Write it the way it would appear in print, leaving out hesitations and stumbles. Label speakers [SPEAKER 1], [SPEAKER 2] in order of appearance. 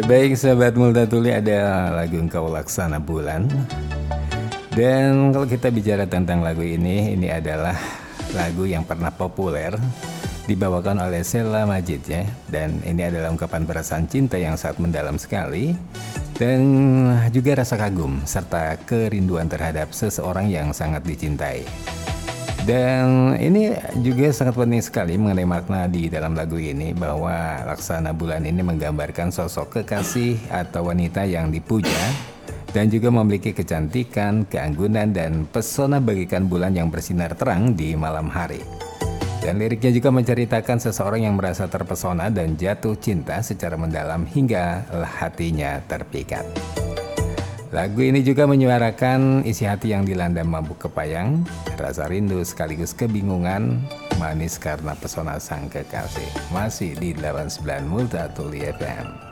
[SPEAKER 1] Baik sahabat Multatuli, ada lagu Engkau Laksana Bulan. Dan kalau kita bicara tentang lagu ini adalah lagu yang pernah populer dibawakan oleh Sheila Majid ya. Dan ini adalah ungkapan perasaan cinta yang sangat mendalam sekali, dan juga rasa kagum serta kerinduan terhadap seseorang yang sangat dicintai. Dan ini juga sangat penting sekali mengenai makna di dalam lagu ini, bahwa Laksana Bulan ini menggambarkan sosok kekasih atau wanita yang dipuja dan juga memiliki kecantikan, keanggunan, dan pesona bagaikan bulan yang bersinar terang di malam hari. Dan liriknya juga menceritakan seseorang yang merasa terpesona dan jatuh cinta secara mendalam hingga hatinya terpikat. Lagu ini juga menyuarakan isi hati yang dilanda mabuk kepayang, rasa rindu sekaligus kebingungan, manis karena pesona sang kekasih. Masih di 89 Multatuli FM.